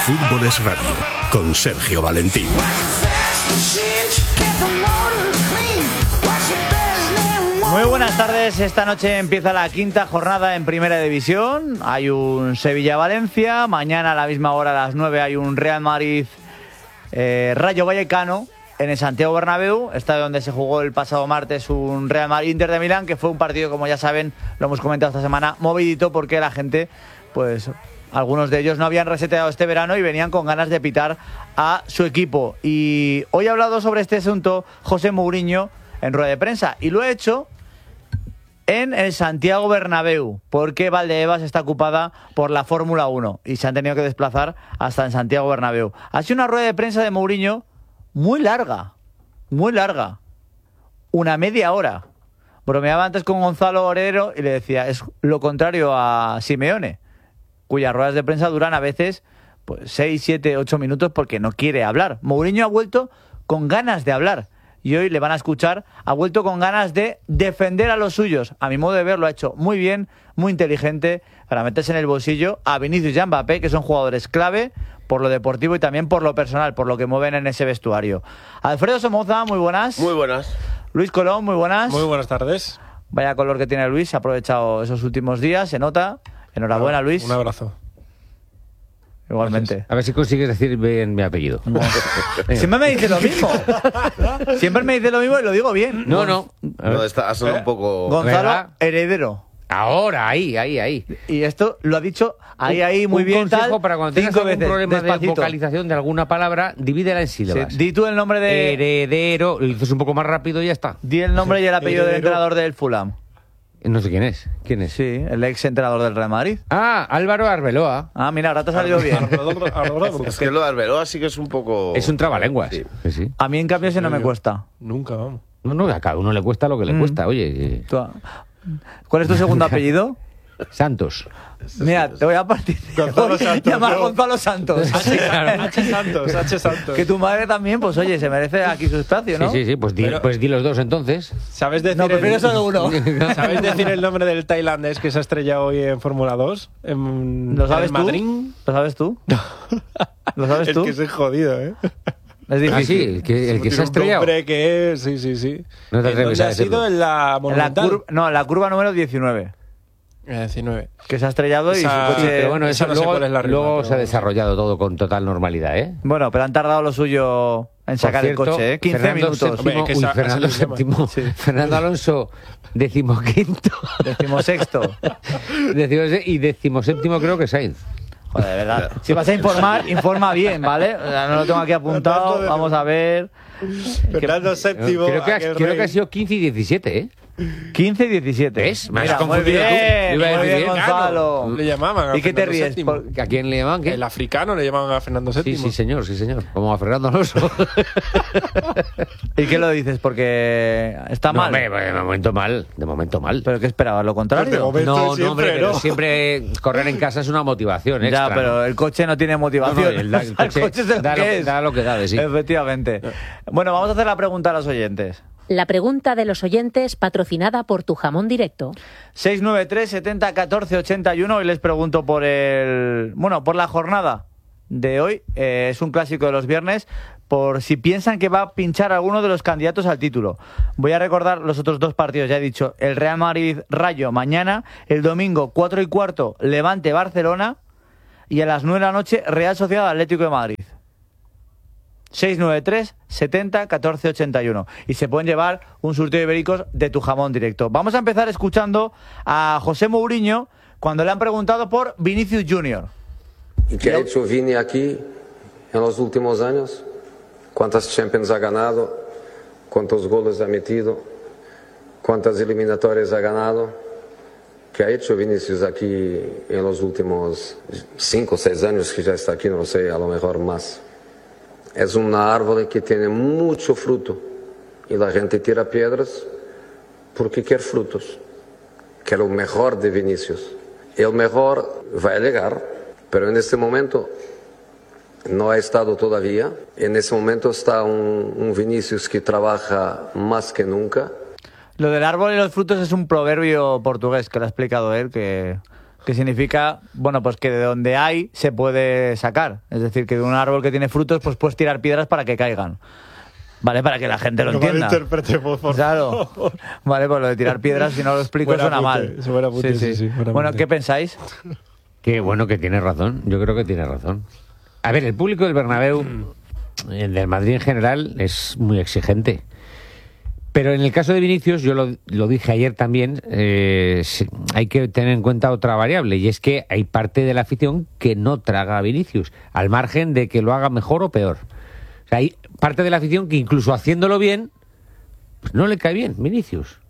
Fútbol es Radio, con Sergio Valentín. Muy buenas tardes, esta noche empieza la quinta jornada en Primera División. Hay un Sevilla-Valencia, mañana a la misma hora a las 9 hay un Real Madrid Rayo Vallecano en el Santiago Bernabéu, estadio donde se jugó el pasado martes un Real Madrid-Inter de Milán, que fue un partido, como ya saben, lo hemos comentado esta semana, movidito porque la gente, pues algunos de ellos no habían reseteado este verano y venían con ganas de pitar a su equipo. Y hoy ha hablado sobre este asunto José Mourinho en rueda de prensa, y lo ha hecho en el Santiago Bernabéu, porque Valdebebas está ocupada por la Fórmula 1 y se han tenido que desplazar hasta el Santiago Bernabéu. Ha sido una rueda de prensa de Mourinho muy larga, una media hora. Bromeaba antes con Gonzalo Oredero y le decía, es lo contrario a Simeone, cuyas ruedas de prensa duran a veces pues 6, 7, 8 minutos porque no quiere hablar. Mourinho ha vuelto con ganas de hablar. Y hoy le van a escuchar, ha vuelto con ganas de defender a los suyos. A mi modo de ver lo ha hecho muy bien, muy inteligente, para meterse en el bolsillo a Vinicius y a Mbappé, que son jugadores clave por lo deportivo y también por lo personal, por lo que mueven en ese vestuario. Alfredo Somoza, muy buenas. Muy buenas. Luis Colón, muy buenas. Muy buenas tardes. Vaya color que tiene Luis, se ha aprovechado esos últimos días, se nota. Enhorabuena, Luis. Un abrazo. Igualmente. Gracias. A ver si consigues decir bien mi apellido. Siempre me dice lo mismo. Siempre me dice lo mismo y lo digo bien. No. No, ha sonado un poco... Gonzalo ¿verdad? Heredero. Ahora, ahí. Y esto lo ha dicho ahí, muy bien. Un consejo tal, para cuando tengas 5 algún veces, problema despacito. de vocalización de alguna palabra, divídela en sílabas. Sí, di tú el nombre de... Heredero, lo dices un poco más rápido y ya está. Di el nombre y el apellido del Heredero. entrenador del Fulham. No sé quién es. ¿Quién es? Sí, el ex entrenador del Real Madrid. Ah, Álvaro Arbeloa. Ah, mira, ahora te ha salido bien. Es que lo de Arbeloa sí que es un poco... Es un trabalenguas. Sí. Sí. A mí, en cambio, ese no me cuesta. Nunca, vamos. No, a cada uno le cuesta lo que le cuesta. Oye, ¿Cuál es tu segundo apellido? Santos. Mira, te voy a partir. Gonzalo Santos, Llamar yo. Gonzalo Santos. H. Santos. Que tu madre también, pues oye, se merece aquí su espacio, ¿no? Sí. Pues di los dos entonces. ¿Sabes decir, No, prefiero solo uno. ¿Sabes decir el nombre del tailandés que se ha estrellado hoy en Fórmula 2? ¿Lo sabes en tú? Madrid. ¿Lo sabes tú? ¿Lo sabes Es tú? que soy jodido, ¿eh? Es difícil. Ah, sí, el que se ha Tiene un estrellado. nombre que es, sí. No te ¿En atreves dónde a ha sido? decirlo. En la En Monumental. la curva número 19. 19. Que se ha estrellado y Esa- su coche... Pero bueno, Esa eso no sé luego, cuál es la luego rima, se ha pero- desarrollado todo con total normalidad, ¿eh? Bueno, pero han tardado lo suyo en sacar Por cierto, el coche, ¿eh? 15 Fernando minutos. Séptimo, Hombre, que uy, esa- Fernando esa es el Séptimo. Sí. Fernando Alonso, 15º. 16º. Y 17º creo que Sainz. Joder, de verdad. Si vas a informar, informa bien, ¿vale? O sea, no lo tengo aquí apuntado. Vamos a ver. Fernando VII. Creo que ha sido 15 y 17, ¿eh? 15 y 17. ¿Ves? Me has Mira, muy confundido tú. bien, Iba a muy decir bien, bien. Gonzalo. Le llamaban a ¿Y qué te Fernando ríes? VII. Por- ¿A quién le llaman? ¿Qué? El africano le llamaban a Fernando VII. Sí, señor. Como a Fernando Alonso. ¿Y qué lo dices? Porque está No, mal. hombre, de momento mal. ¿Pero qué esperabas? ¿Lo Pues contrario? de momento No, siempre, hombre, pero ¿no? siempre correr en casa es una motivación extra. Ya, pero ¿no? el coche no tiene motivación. No, el coche es lo da que es. da lo que da de sí. Efectivamente. Bueno, vamos a hacer la pregunta a los oyentes. La pregunta de los oyentes patrocinada por Tu Jamón Directo. 693 70 14 81 y les pregunto por por la jornada de hoy. Es un clásico de los viernes, por si piensan que va a pinchar alguno de los candidatos al título. Voy a recordar los otros dos partidos. Ya he dicho, el Real Madrid-Rayo mañana, el domingo 4:15 Levante-Barcelona y a las 9 de la noche Real Sociedad-Atlético de Madrid. 693 70 14 81 y se pueden llevar un surtido de ibéricos de Tu Jamón Directo. Vamos a empezar escuchando a José Mourinho cuando le han preguntado por Vinicius Junior. ¿Y qué ha hecho Vini aquí en los últimos años? ¿Cuántas Champions ha ganado? ¿Cuántos goles ha metido? ¿Cuántas eliminatorias ha ganado? ¿Qué ha hecho Vinicius aquí en los últimos 5 o 6 años que ya está aquí? No sé, a lo mejor más. Es una árbol que tiene mucho fruto y la gente tira piedras porque quiere frutos. Que es lo mejor de Vinicius. El mejor va a llegar, pero en este momento no ha estado todavía. En ese momento está un Vinicius que trabaja más que nunca. Lo del árbol y los frutos es un proverbio portugués que lo ha explicado él, que que significa, bueno, pues que de donde hay se puede sacar. Es decir, que de un árbol que tiene frutos, pues puedes tirar piedras para que caigan. Vale, para que la gente lo entienda. Claro. Vale, pues lo de tirar piedras, si no lo explico, suena mal. Bueno, ¿qué pensáis? Que bueno, que tiene razón. Yo creo que tiene razón. A ver, el público del Bernabéu, el del Madrid en general, es muy exigente. Pero en el caso de Vinicius, yo lo dije ayer también, hay que tener en cuenta otra variable, y es que hay parte de la afición que no traga a Vinicius, al margen de que lo haga mejor o peor. O sea, hay parte de la afición que incluso haciéndolo bien, pues no le cae bien Vinicius.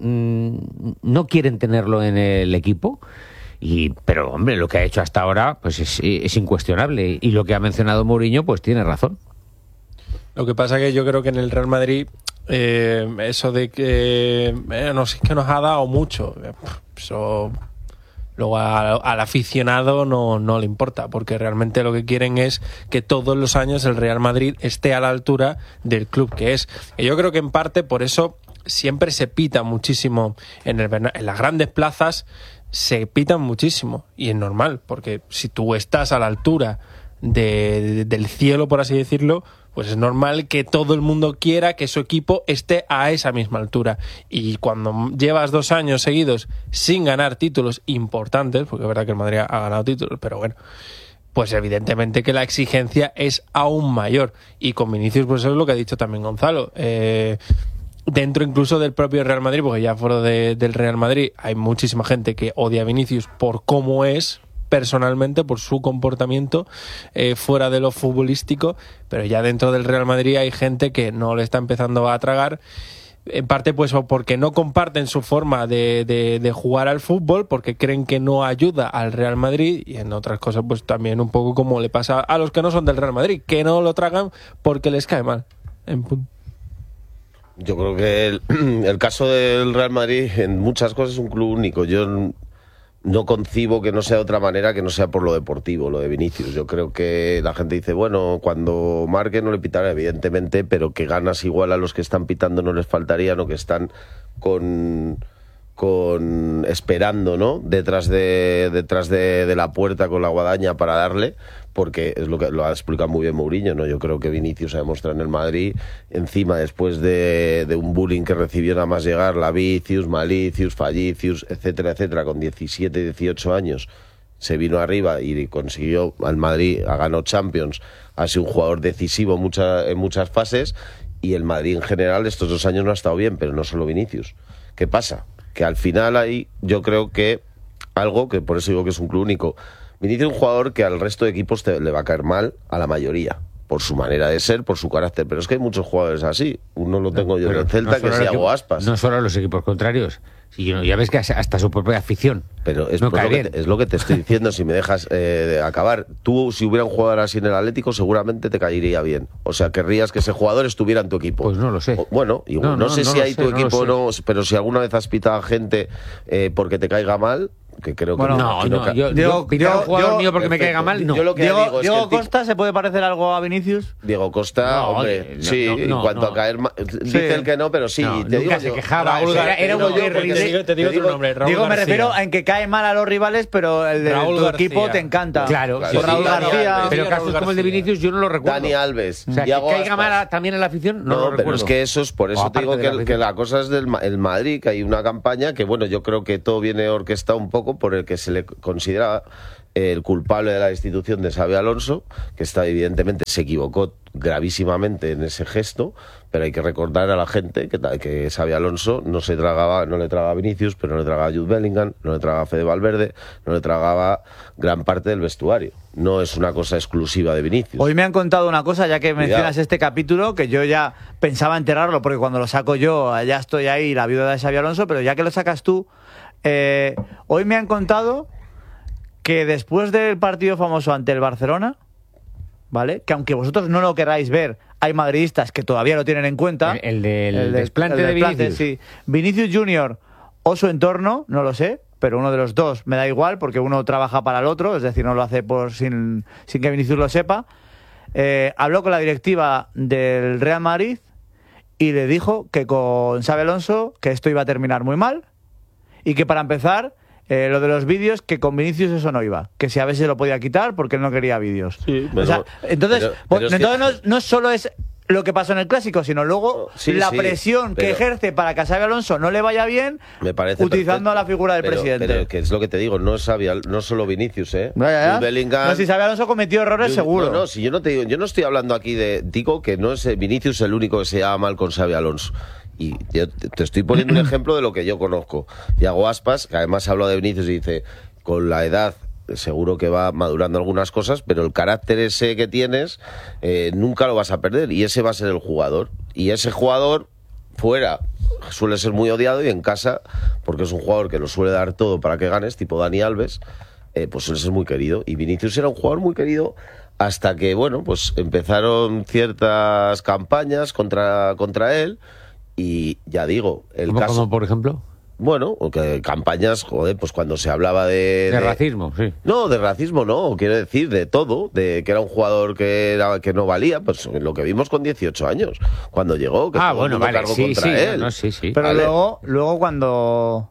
No quieren tenerlo en el equipo, pero hombre, lo que ha hecho hasta ahora pues es incuestionable, y lo que ha mencionado Mourinho pues tiene razón. Lo que pasa que yo creo que en el Real Madrid eso de que no sé, que nos ha dado mucho, eso luego al aficionado no le importa, porque realmente lo que quieren es que todos los años el Real Madrid esté a la altura del club que es. Y yo creo que en parte por eso siempre se pita muchísimo en las grandes plazas, se pitan muchísimo, y es normal, porque si tú estás a la altura del cielo, por así decirlo, pues es normal que todo el mundo quiera que su equipo esté a esa misma altura. Y cuando llevas 2 años seguidos sin ganar títulos importantes, porque es verdad que el Madrid ha ganado títulos, pero bueno, pues evidentemente que la exigencia es aún mayor. Y con Vinicius, pues eso es lo que ha dicho también Gonzalo. Dentro incluso del propio Real Madrid, porque ya fuera del Real Madrid hay muchísima gente que odia a Vinicius por cómo es personalmente, por su comportamiento fuera de lo futbolístico, pero ya dentro del Real Madrid hay gente que no le está empezando a tragar, en parte pues porque no comparten su forma de jugar al fútbol, porque creen que no ayuda al Real Madrid, y en otras cosas pues también un poco como le pasa a los que no son del Real Madrid, que no lo tragan porque les cae mal. Yo creo que el caso del Real Madrid en muchas cosas es un club único. Yo no concibo que no sea de otra manera que no sea por lo deportivo, lo de Vinicius. Yo creo que la gente dice, bueno, cuando marque no le pitará, evidentemente, pero que ganas igual a los que están pitando no les faltarían, o que están esperando, ¿no? Detrás de la puerta con la guadaña para darle, porque es lo que lo ha explicado muy bien Mourinho, ¿no? Yo creo que Vinicius ha demostrado en el Madrid, encima después de un bullying que recibió nada más llegar, la Vicius, Malicius, Fallicius, etcétera, etcétera, con 17, 18 años se vino arriba y consiguió al Madrid, ha ganado Champions, ha sido un jugador decisivo en muchas fases, y el Madrid en general estos 2 años no ha estado bien, pero no solo Vinicius. ¿Qué pasa? Que al final ahí yo creo que algo, que por eso digo que es un club único, Vinicius es un jugador que al resto de equipos le va a caer mal, a la mayoría, por su manera de ser, por su carácter, pero es que hay muchos jugadores así. Uno lo tengo yo en el Celta, que es Iago Aspas. No solo a los equipos contrarios, ya ves que hasta su propia afición. Pero es lo que te estoy diciendo, si me dejas acabar. Tú, si hubiera un jugador así en el Atlético, seguramente te caería bien. O sea, querrías que ese jugador estuviera en tu equipo. Pues no lo sé. Bueno, no sé si hay tu equipo o no, pero si alguna vez has pitado a gente porque te caiga mal, que creo que yo pitar a un jugador mío porque me caiga mal, no. Yo lo que digo es Diego Costa se puede parecer algo a Vinicius. Diego Costa, hombre, sí, en cuanto a caer mal, dice el que no, pero sí. Te digo, se quejaba, era un te digo tu nombre, Raúl Digo, me García. refiero en que cae mal a los rivales, pero el de Raúl tu García. equipo te encanta. Claro, Por Raúl García. Pero casos como el de Vinicius yo no lo recuerdo. Dani Alves, o sea, que caiga mal también en la afición, no lo recuerdo. Pero es que eso es, por eso te digo que la cosa es del Madrid, que hay una campaña que, bueno, yo creo que todo viene orquestado un poco por el que se le considera el culpable de la destitución de Xabi Alonso, que evidentemente se equivocó gravísimamente en ese gesto, pero hay que recordar a la gente que Xabi Alonso no le tragaba a Vinicius, pero no le tragaba a Jude Bellingham, no le tragaba a Fede Valverde, no le tragaba gran parte del vestuario. No es una cosa exclusiva de Vinicius. Hoy me han contado una cosa, ya que mencionas este capítulo, que yo ya pensaba enterrarlo, porque cuando lo saco yo ya estoy ahí, la viuda de Xabi Alonso, pero ya que lo sacas tú, hoy me han contado que después del partido famoso ante el Barcelona, ¿vale? Que aunque vosotros no lo queráis ver, hay madridistas que todavía lo tienen en cuenta. El del desplante de Vinicius. Sí. Vinicius Junior o su entorno, no lo sé, pero uno de los dos me da igual, porque uno trabaja para el otro, es decir, no lo hace sin que Vinicius lo sepa. Habló con la directiva del Real Madrid y le dijo que con Xabi Alonso que esto iba a terminar muy mal, y que para empezar lo de los vídeos, que con Vinicius eso no iba. Que si a veces lo podía quitar porque él no quería vídeos. Sí, o sea, entonces no solo es lo que pasó en el Clásico, sino luego la presión que ejerce para que a Xabi Alonso no le vaya bien, me parece utilizando a la figura del presidente. Pero que es lo que te digo, no es no solo Vinicius, ¿eh? Bellingham, no, si Xabi Alonso cometió errores, seguro. No, si yo no te digo, yo no estoy hablando aquí digo que no es Vinicius el único que se llama mal con Xabi Alonso. Y yo te estoy poniendo un ejemplo de lo que yo conozco. Yago Aspas, que además habla de Vinicius y dice, con la edad seguro que va madurando algunas cosas, pero el carácter ese que tienes nunca lo vas a perder, y ese va a ser el jugador. Y ese jugador fuera suele ser muy odiado, y en casa, porque es un jugador que lo suele dar todo para que ganes, tipo Dani Alves, pues suele ser muy querido. Y Vinicius era un jugador muy querido hasta que, bueno, pues empezaron ciertas campañas contra él, y ya digo, ¿Cómo, por ejemplo? Bueno, que campañas, joder, pues cuando se hablaba de racismo, sí. No, de racismo no, quiero decir, de todo, de que era un jugador que no valía, pues lo que vimos con 18 años, cuando llegó, que bueno, vale, cargó contra él. Sí. Pero vale. luego cuando...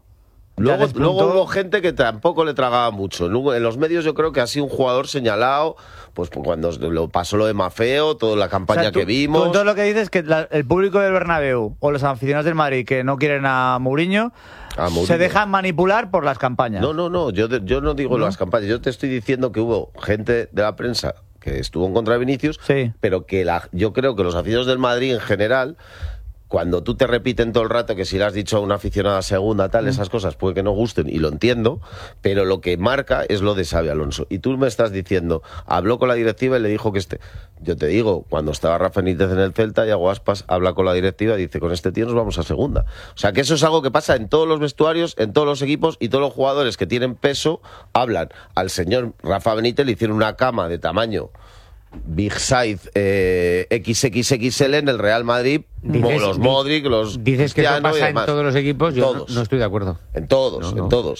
Luego hubo gente que tampoco le tragaba mucho. En los medios yo creo que ha sido un jugador señalado, pues cuando pasó lo de Mafeo, toda la campaña que vimos. Tú todo lo que dices es que el público del Bernabéu o los aficionados del Madrid que no quieren a Mourinho se dejan manipular por las campañas. No, yo no digo las campañas, yo te estoy diciendo que hubo gente de la prensa que estuvo en contra de Vinicius, pero que yo creo que los aficionados del Madrid en general, cuando tú te repiten todo el rato que si le has dicho a una aficionada segunda, tal, esas cosas puede que no gusten, y lo entiendo, pero lo que marca es lo de Xabi Alonso. Y tú me estás diciendo, habló con la directiva y le dijo que yo te digo, cuando estaba Rafa Benítez en el Celta, Yago Aspas habla con la directiva y dice, con este tío nos vamos a segunda. O sea, que eso es algo que pasa en todos los vestuarios, en todos los equipos, y todos los jugadores que tienen peso hablan. Al señor Rafa Benítez le hicieron una cama de tamaño Big Size XXXL en el Real Madrid, los Modric, los dices que eso pasa en demás. Todos los equipos, yo no estoy de acuerdo. En todos.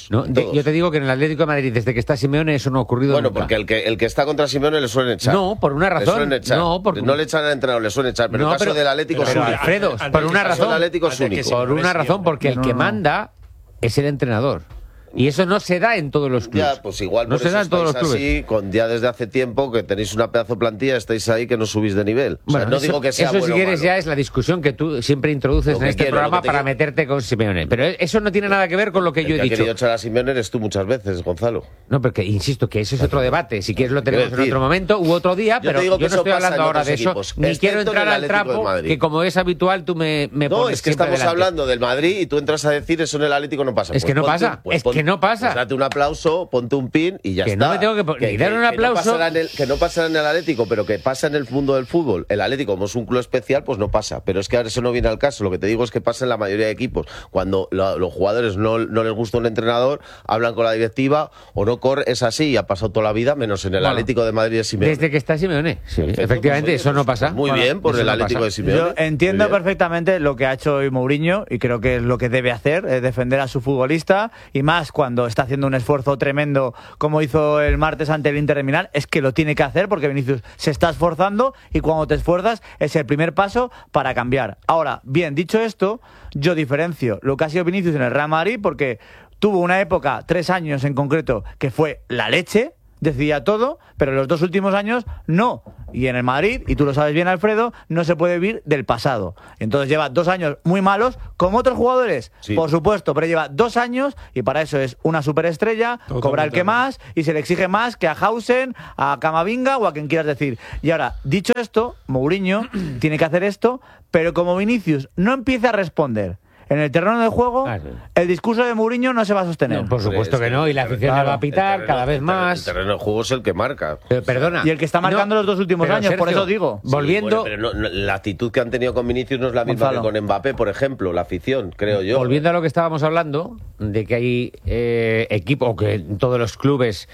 Yo te digo que en el Atlético de Madrid, desde que está Simeone, eso no ha ocurrido nunca. Porque el que está contra Simeone le suelen echar. No, por una razón. Le suelen echar. No le echan al entrenador, le suelen echar. Pero el caso del Atlético es único. Alfredo, por una razón. El Atlético es único. Por una razón, porque el que manda es el entrenador. Y eso no se da en todos los clubes. Ya, pues igual no por se eso da en todos los clubes. Así, ya desde hace tiempo que tenéis una pedazo de plantilla, estáis ahí que no subís de nivel. O sea, no digo que sea eso bueno, si quieres malo. Ya es la discusión que tú siempre introduces en este programa para meterte con Simeone. Pero eso no tiene nada que ver con lo que yo he dicho. El que ha querido echar a Simeone eres tú muchas veces, Gonzalo. No, porque insisto que eso es otro debate. Si quieres lo tenemos en otro momento u otro día, pero yo no estoy hablando ahora de eso. Ni quiero entrar al trapo, que como es habitual tú me pones. No, es que estamos hablando del Madrid y tú entras a decir eso en el Atlético no pasa. Es que no pasa. Es que no pasa. Date un aplauso, ponte un pin y ya está. Que no me tengo que dar un aplauso. Que no pasará en el Atlético, pero que pasa en el mundo del fútbol. El Atlético, como es un club especial, pues no pasa. Pero es que ahora eso no viene al caso. Lo que te digo es que pasa en la mayoría de equipos. Cuando los jugadores no les gusta un entrenador, hablan con la directiva o no corre, es así. Y ha pasado toda la vida, menos en el Atlético de Madrid de Simeone. Desde que está Simeone. Sí, efectivamente, eso no pasa. Muy bien por el Atlético de Simeone. Yo entiendo perfectamente lo que ha hecho hoy Mourinho y creo que es lo que debe hacer, es defender a su futbolista, y más cuando está haciendo un esfuerzo tremendo como hizo el martes ante el Inter de Milán. Es que lo tiene que hacer porque Vinicius se está esforzando, y cuando te esfuerzas es el primer paso para cambiar. Ahora, bien, dicho esto, yo diferencio lo que ha sido Vinicius en el Real Madrid, porque tuvo una época, 3 años en concreto, que fue la leche, decidía todo, pero en los 2 últimos años no. Y en el Madrid, y tú lo sabes bien, Alfredo, no se puede vivir del pasado. Entonces lleva 2 años muy malos, como otros jugadores, sí, por supuesto, pero lleva 2 años y para eso es una superestrella, cobra el que más y se le exige más que a Hausen, a Camavinga o a quien quieras decir. Y ahora, dicho esto, Mourinho tiene que hacer esto, pero como Vinicius no empieza a responder en el terreno de juego, el discurso de Mourinho no se va a sostener. No, por supuesto que no, y la afición le va a pitar cada vez más. El terreno de juego es el que marca. Pero, perdona. Y el que está marcando los 2 últimos años, Sergio, por eso digo. Volviendo. Sí, bueno, pero la actitud que han tenido con Vinicius no es la misma que con Mbappé, por ejemplo, la afición, creo yo. Volviendo a lo que estábamos hablando, de que hay equipos, o que en todos los clubes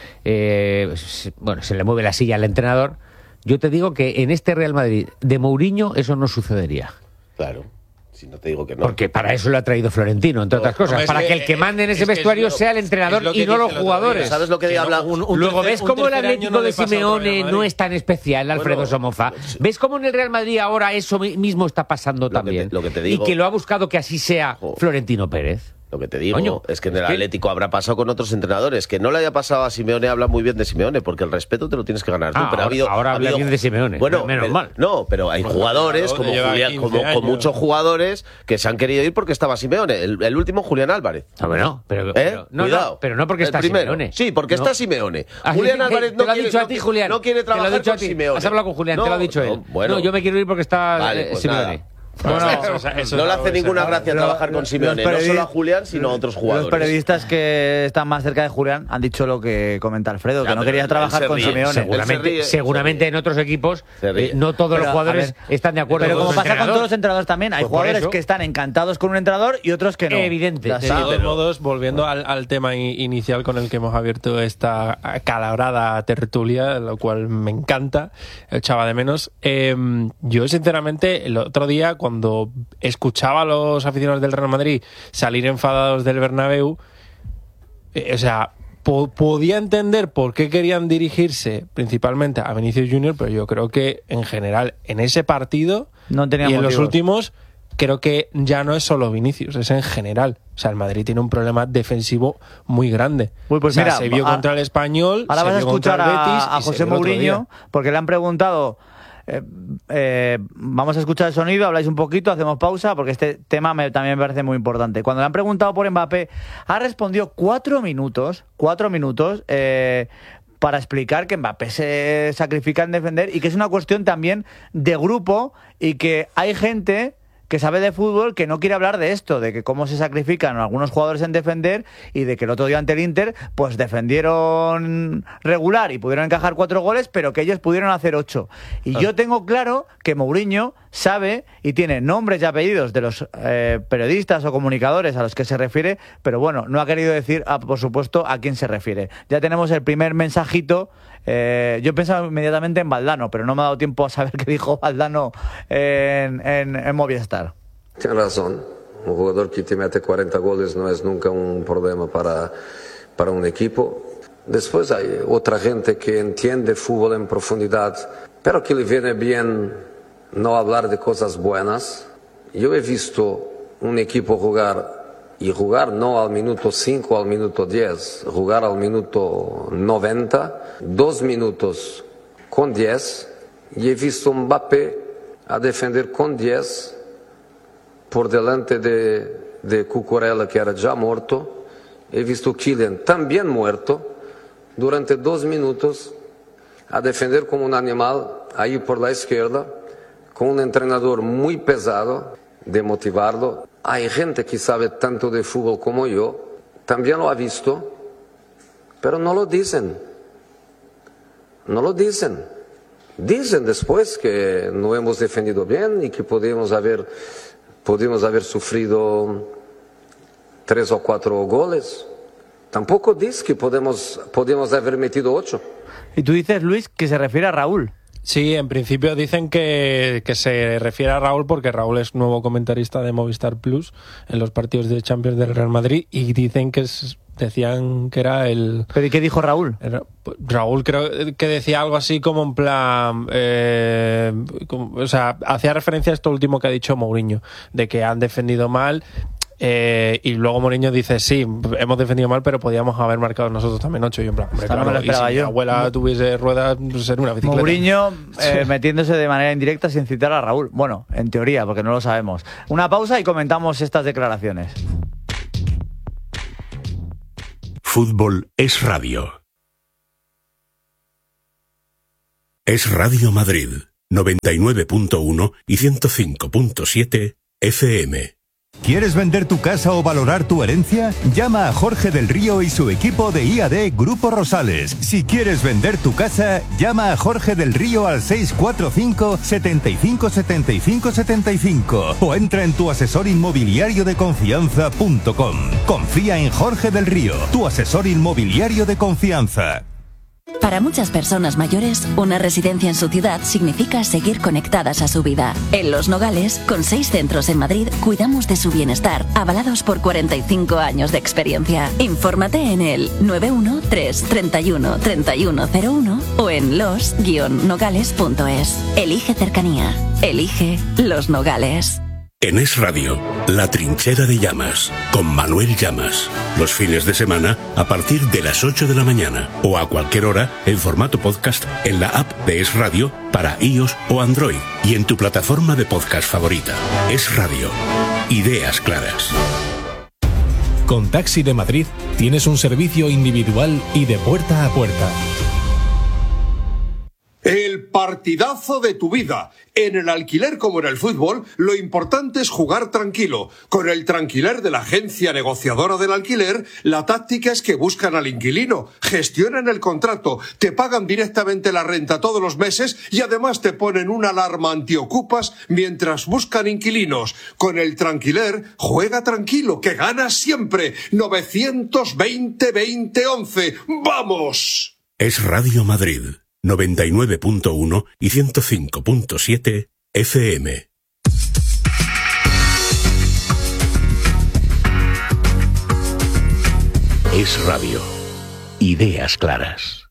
se le mueve la silla al entrenador, yo te digo que en este Real Madrid de Mourinho eso no sucedería. Claro. Si no te digo que no. Porque para eso lo ha traído Florentino, entre otras cosas. Para que el que mande en ese vestuario sea el entrenador y no los jugadores. ¿Sabes lo que habla? Luego, ¿ves cómo el Atlético de Simeone no es tan especial, Alfredo Somoza? ¿Ves cómo en el Real Madrid ahora eso mismo está pasando también? Lo que te digo, y que lo ha buscado que así sea Florentino Pérez. Lo que te digo Coño, es que en el Atlético habrá pasado con otros entrenadores. Que no le haya pasado a Simeone, habla muy bien de Simeone, porque el respeto te lo tienes que ganar tú. Pero ahora habla bien de Simeone. Bueno, menos mal. No, pero hay jugadores, como Julián, con muchos jugadores, que se han querido ir porque estaba Simeone. El último, Julián Álvarez. Bueno, pero cuidado. pero no porque está Simeone. Sí, porque está Simeone. Julián Álvarez no quiere, a ti, Julián. No quiere trabajar con Simeone. Has hablado con Julián, te lo ha dicho él. Bueno. No, yo me quiero ir porque está pues Simeone. Nada. Bueno, no le hace ninguna gracia trabajar con Simeone, no solo a Julián, sino a otros jugadores. Los periodistas que están más cerca de Julián han dicho lo que comenta Alfredo, que no quería trabajar con Simeone. Seguramente en otros equipos no todos los jugadores están de acuerdo. Pero como pasa con todos los entrenadores también, hay jugadores que están encantados con un entrenador y otros que no. Evidente. De todos modos, volviendo al tema inicial con el que hemos abierto esta acalorada tertulia, lo cual me encanta, echaba de menos. Yo sinceramente el otro día, cuando escuchaba a los aficionados del Real Madrid salir enfadados del Bernabéu, podía entender por qué querían dirigirse principalmente a Vinicius Junior, pero yo creo que en general en ese partido no tenía y en motivos. los últimos, creo que ya no es solo Vinicius, es en general. O sea, el Madrid tiene un problema defensivo muy grande. Pues mira, se vio contra el Español, ahora se vas a vio contra escuchar el Betis a José Mourinho, porque le han preguntado. Vamos a escuchar el sonido, habláis un poquito, hacemos pausa, porque este tema también me parece muy importante. Cuando le han preguntado por Mbappé, ha respondido 4 minutos para explicar que Mbappé se sacrifica en defender y que es una cuestión también de grupo y que hay gente que sabe de fútbol que no quiere hablar de esto, de que cómo se sacrifican algunos jugadores en defender y de que el otro día ante el Inter pues defendieron regular y pudieron encajar 4 goles, pero que ellos pudieron hacer 8. Y yo tengo claro que Mourinho sabe y tiene nombres y apellidos de los periodistas o comunicadores a los que se refiere, pero bueno, no ha querido decir, por supuesto, a quién se refiere. Ya tenemos el primer mensajito. Yo pensaba inmediatamente en Valdano, pero no me ha dado tiempo a saber qué dijo Valdano en Movistar. Tiene razón. Un jugador que te mete 40 goles no es nunca un problema para un equipo. Después hay otra gente que entiende fútbol en profundidad, pero que le viene bien no hablar de cosas buenas. Yo he visto un equipo jugar no al minuto 5 o al minuto 10, jugar al minuto 90, 2 minutos con 10, y he visto un Mbappé a defender con 10 por delante de Cucurella, que era ya muerto. He visto Kylian también muerto durante 2 minutos a defender como un animal ahí por la izquierda, con un entrenador muy pesado de motivarlo. Hay gente que sabe tanto de fútbol como yo, también lo ha visto, pero no lo dicen. No lo dicen. Dicen después que no hemos defendido bien y que podemos haber sufrido 3 o 4 goles. Tampoco dice que podemos haber metido 8. Y tú dices, Luis, que se refiere a Raúl. Sí, en principio dicen que se refiere a Raúl porque Raúl es nuevo comentarista de Movistar Plus en los partidos de Champions del Real Madrid y dicen que decían que era el... ¿Pero y qué dijo Raúl? Raúl creo que decía algo así como en plan... hacía referencia a esto último que ha dicho Mourinho, de que han defendido mal... y luego Mourinho dice, sí, hemos defendido mal, pero podíamos haber marcado nosotros también 8. Y en plan, hombre, claro, no me lo esperaba y si yo. mi abuela tuviese ruedas, sería una bicicleta. Mourinho metiéndose de manera indirecta sin citar a Raúl. Bueno, en teoría, porque no lo sabemos. Una pausa y comentamos estas declaraciones. Fútbol es radio. Es Radio Madrid, 99.1 y 105.7 FM. ¿Quieres vender tu casa o valorar tu herencia? Llama a Jorge del Río y su equipo de IAD Grupo Rosales. Si quieres vender tu casa, llama a Jorge del Río al 645 75 75 75 o entra en tuasesorinmobiliariodeconfianza.com. Confía en Jorge del Río, tu asesor inmobiliario de confianza. Para muchas personas mayores, una residencia en su ciudad significa seguir conectadas a su vida. En Los Nogales, con 6 centros en Madrid, cuidamos de su bienestar, avalados por 45 años de experiencia. Infórmate en el 913 31 3101 o en los-nogales.es. Elige cercanía. Elige Los Nogales. En Es Radio, La Trinchera de Llamas, con Manuel Llamas. Los fines de semana a partir de las 8 de la mañana o a cualquier hora en formato podcast en la app de Es Radio para iOS o Android y en tu plataforma de podcast favorita. Es Radio. Ideas claras. Con Taxi de Madrid tienes un servicio individual y de puerta a puerta. El partidazo de tu vida. En el alquiler como en el fútbol, lo importante es jugar tranquilo. Con el Tranquiler de la agencia negociadora del alquiler, la táctica es que buscan al inquilino, gestionan el contrato, te pagan directamente la renta todos los meses y además te ponen una alarma antiocupas mientras buscan inquilinos. Con el Tranquiler, juega tranquilo, que ganas siempre. 920-2011. ¡Vamos! Es Radio Madrid. 99.1 y 105.7 FM. Es Radio. Ideas claras.